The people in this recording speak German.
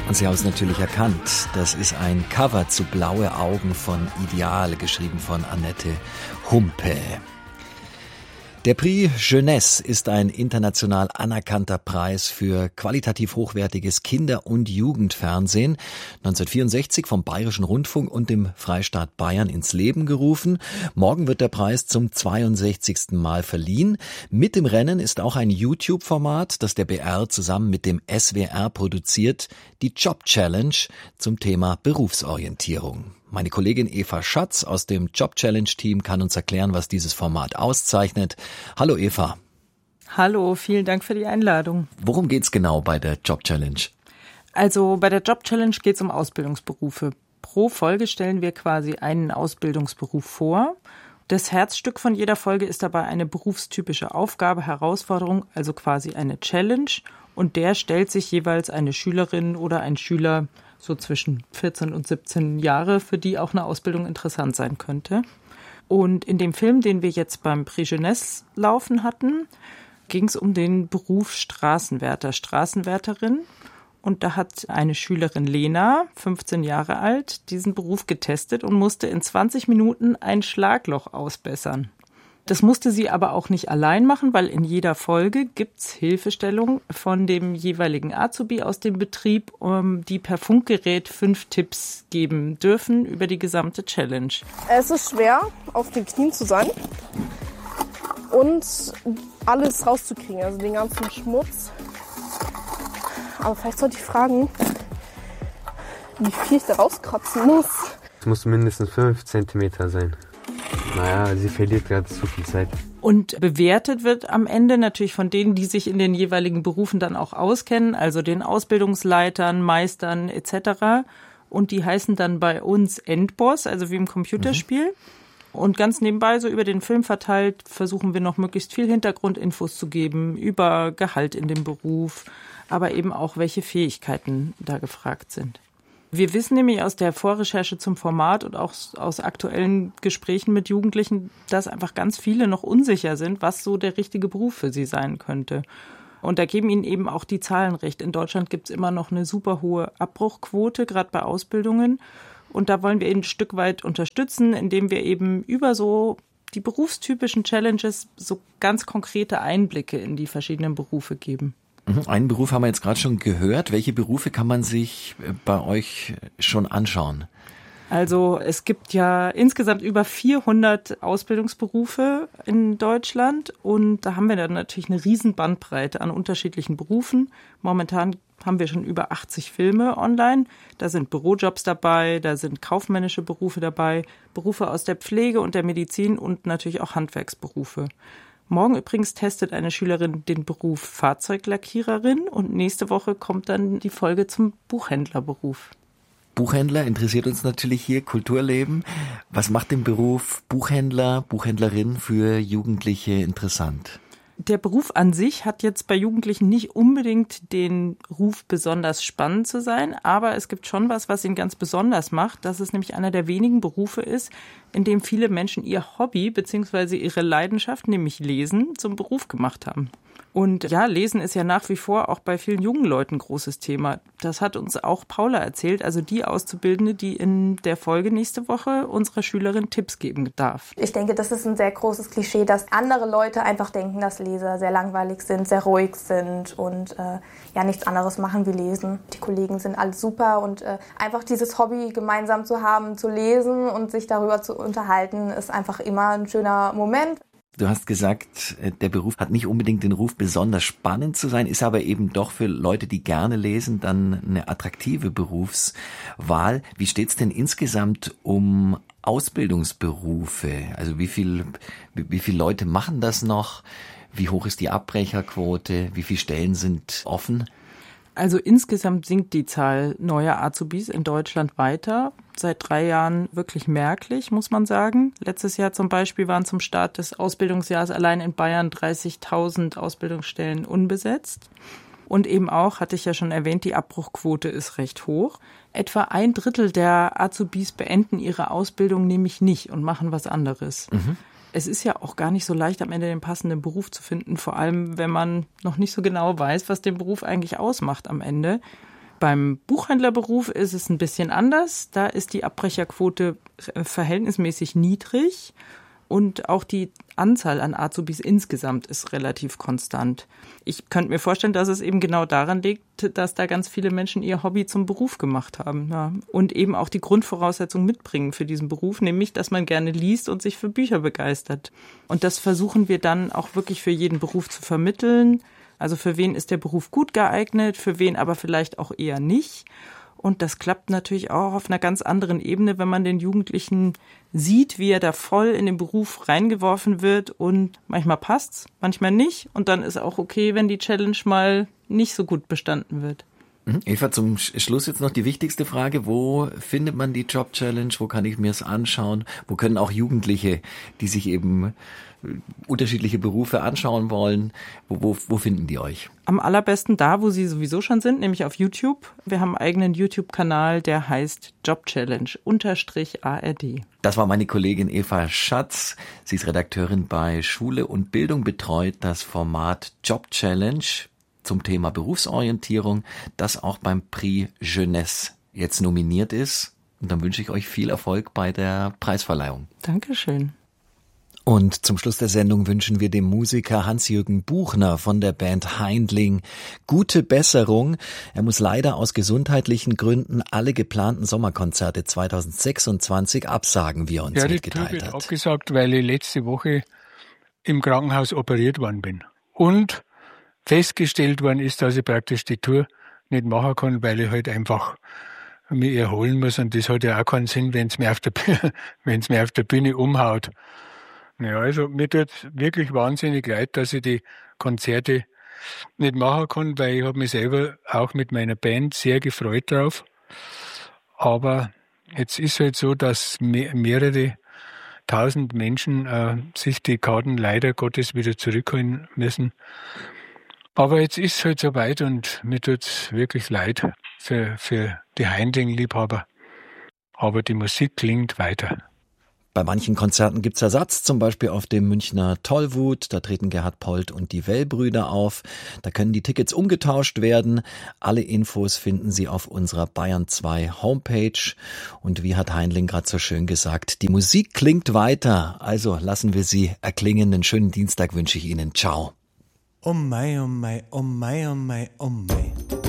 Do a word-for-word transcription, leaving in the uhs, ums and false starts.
Und Sie haben es natürlich erkannt. Das ist ein Cover zu Blaue Augen von Ideal, geschrieben von Annette Humpe. Der Prix Jeunesse ist ein international anerkannter Preis für qualitativ hochwertiges Kinder- und Jugendfernsehen, neunzehnhundertvierundsechzig vom Bayerischen Rundfunk und dem Freistaat Bayern ins Leben gerufen. Morgen wird der Preis zum zweiundsechzigsten Mal verliehen. Mit im Rennen ist auch ein YouTube-Format, das der B R zusammen mit dem S W R produziert, die Job Challenge zum Thema Berufsorientierung. Meine Kollegin Eva Schatz aus dem Job Challenge Team kann uns erklären, was dieses Format auszeichnet. Hallo Eva. Hallo, vielen Dank für die Einladung. Worum geht's genau bei der Job Challenge? Also bei der Job Challenge geht es um Ausbildungsberufe. Pro Folge stellen wir quasi einen Ausbildungsberuf vor. Das Herzstück von jeder Folge ist dabei eine berufstypische Aufgabe, Herausforderung, also quasi eine Challenge. Und der stellt sich jeweils eine Schülerin oder ein Schüler so zwischen vierzehn und siebzehn Jahre, für die auch eine Ausbildung interessant sein könnte. Und in dem Film, den wir jetzt beim Prix Jeunesse laufen hatten, ging es um den Beruf Straßenwärter, Straßenwärterin. Und da hat eine Schülerin Lena, fünfzehn Jahre alt, diesen Beruf getestet und musste in zwanzig Minuten ein Schlagloch ausbessern. Das musste sie aber auch nicht allein machen, weil in jeder Folge gibt's Hilfestellung von dem jeweiligen Azubi aus dem Betrieb, die per Funkgerät fünf Tipps geben dürfen über die gesamte Challenge. Es ist schwer, auf den Knien zu sein und alles rauszukriegen, also den ganzen Schmutz. Aber vielleicht sollte ich fragen, wie viel ich da rauskratzen muss. Es muss mindestens fünf Zentimeter sein. Naja, sie verliert gerade zu viel Zeit. Und bewertet wird am Ende natürlich von denen, die sich in den jeweiligen Berufen dann auch auskennen, also den Ausbildungsleitern, Meistern et cetera. Und die heißen dann bei uns Endboss, also wie im Computerspiel. Mhm. Und ganz nebenbei, so über den Film verteilt, versuchen wir noch möglichst viel Hintergrundinfos zu geben über Gehalt in dem Beruf, aber eben auch, welche Fähigkeiten da gefragt sind. Wir wissen nämlich aus der Vorrecherche zum Format und auch aus aktuellen Gesprächen mit Jugendlichen, dass einfach ganz viele noch unsicher sind, was so der richtige Beruf für sie sein könnte. Und da geben ihnen eben auch die Zahlen recht. In Deutschland gibt es immer noch eine super hohe Abbruchquote, gerade bei Ausbildungen. Und da wollen wir ihn ein Stück weit unterstützen, indem wir eben über so die berufstypischen Challenges so ganz konkrete Einblicke in die verschiedenen Berufe geben. Einen Beruf haben wir jetzt gerade schon gehört. Welche Berufe kann man sich bei euch schon anschauen? Also es gibt ja insgesamt über vierhundert Ausbildungsberufe in Deutschland und da haben wir dann natürlich eine riesen Bandbreite an unterschiedlichen Berufen. Momentan haben wir schon über achtzig Filme online. Da sind Bürojobs dabei, da sind kaufmännische Berufe dabei, Berufe aus der Pflege und der Medizin und natürlich auch Handwerksberufe. Morgen übrigens testet eine Schülerin den Beruf Fahrzeuglackiererin und nächste Woche kommt dann die Folge zum Buchhändlerberuf. Buchhändler interessiert uns natürlich hier, Kulturleben. Was macht den Beruf Buchhändler, Buchhändlerin für Jugendliche interessant? Der Beruf an sich hat jetzt bei Jugendlichen nicht unbedingt den Ruf, besonders spannend zu sein, aber es gibt schon was, was ihn ganz besonders macht, dass es nämlich einer der wenigen Berufe ist, in dem viele Menschen ihr Hobby bzw. ihre Leidenschaft, nämlich Lesen, zum Beruf gemacht haben. Und ja, Lesen ist ja nach wie vor auch bei vielen jungen Leuten ein großes Thema. Das hat uns auch Paula erzählt, also die Auszubildende, die in der Folge nächste Woche unserer Schülerin Tipps geben darf. Ich denke, das ist ein sehr großes Klischee, dass andere Leute einfach denken, dass Leser sehr langweilig sind, sehr ruhig sind und äh, ja nichts anderes machen wie lesen. Die Kollegen sind alle super und äh, einfach dieses Hobby gemeinsam zu haben, zu lesen und sich darüber zu unterhalten, ist einfach immer ein schöner Moment. Du hast gesagt, der Beruf hat nicht unbedingt den Ruf, besonders spannend zu sein, ist aber eben doch für Leute, die gerne lesen, dann eine attraktive Berufswahl. Wie steht's denn insgesamt um Ausbildungsberufe? Also wie viel, wie viele Leute machen das noch? Wie hoch ist die Abbrecherquote? Wie viele Stellen sind offen? Also insgesamt sinkt die Zahl neuer Azubis in Deutschland weiter. Seit drei Jahren wirklich merklich, muss man sagen. Letztes Jahr zum Beispiel waren zum Start des Ausbildungsjahres allein in Bayern dreißigtausend Ausbildungsstellen unbesetzt. Und eben auch, hatte ich ja schon erwähnt, die Abbruchquote ist recht hoch. Etwa ein Drittel der Azubis beenden ihre Ausbildung nämlich nicht und machen was anderes. Mhm. Es ist ja auch gar nicht so leicht, am Ende den passenden Beruf zu finden, vor allem wenn man noch nicht so genau weiß, was den Beruf eigentlich ausmacht am Ende. Beim Buchhändlerberuf ist es ein bisschen anders. Da ist die Abbrecherquote verhältnismäßig niedrig und auch die Anzahl an Azubis insgesamt ist relativ konstant. Ich könnte mir vorstellen, dass es eben genau daran liegt, dass da ganz viele Menschen ihr Hobby zum Beruf gemacht haben, ja. Und eben auch die Grundvoraussetzung mitbringen für diesen Beruf, nämlich, dass man gerne liest und sich für Bücher begeistert. Und das versuchen wir dann auch wirklich für jeden Beruf zu vermitteln. Also für wen ist der Beruf gut geeignet, für wen aber vielleicht auch eher nicht. Und das klappt natürlich auch auf einer ganz anderen Ebene, wenn man den Jugendlichen sieht, wie er da voll in den Beruf reingeworfen wird und manchmal passt's, manchmal nicht. Und dann ist auch okay, wenn die Challenge mal nicht so gut bestanden wird. Eva, zum Schluss jetzt noch die wichtigste Frage. Wo findet man die Job Challenge? Wo kann ich mir es anschauen? Wo können auch Jugendliche, die sich eben unterschiedliche Berufe anschauen wollen, wo, wo, wo finden die euch? Am allerbesten da, wo sie sowieso schon sind, nämlich auf YouTube. Wir haben einen eigenen YouTube-Kanal, der heißt Job Challenge unterstrich A R D. Das war meine Kollegin Eva Schatz. Sie ist Redakteurin bei Schule und Bildung, betreut das Format Job Challenge zum Thema Berufsorientierung, das auch beim Prix Jeunesse jetzt nominiert ist. Und dann wünsche ich euch viel Erfolg bei der Preisverleihung. Dankeschön. Und zum Schluss der Sendung wünschen wir dem Musiker Hans-Jürgen Buchner von der Band Haindling gute Besserung. Er muss leider aus gesundheitlichen Gründen alle geplanten Sommerkonzerte zweitausendsechsundzwanzig absagen, wie er uns ja, mitgeteilt hat. Ja, das habe ich abgesagt, weil ich letzte Woche im Krankenhaus operiert worden bin. Und festgestellt worden ist, dass ich praktisch die Tour nicht machen kann, weil ich halt einfach mich erholen muss. Und das hat ja auch keinen Sinn, wenn es mir auf der Bühne, wenn es mir auf der Bühne umhaut. Ja, also mir tut wirklich wahnsinnig leid, dass ich die Konzerte nicht machen kann, weil ich habe mich selber auch mit meiner Band sehr gefreut drauf. Aber jetzt ist halt so, dass mehr, mehrere tausend Menschen äh, sich die Karten leider Gottes wieder zurückholen müssen. Aber jetzt ist es halt so weit und mir tut's wirklich leid für, für die Haindling-Liebhaber. Aber die Musik klingt weiter. Bei manchen Konzerten gibt's Ersatz, zum Beispiel auf dem Münchner Tollwut. Da treten Gerhard Polt und die Well-Brüder auf. Da können die Tickets umgetauscht werden. Alle Infos finden Sie auf unserer Bayern zwei Homepage. Und wie hat Haindling gerade so schön gesagt, die Musik klingt weiter. Also lassen wir sie erklingen. Einen schönen Dienstag wünsche ich Ihnen. Ciao. Oh mei, oh mei, oh mei, oh mei, oh mei.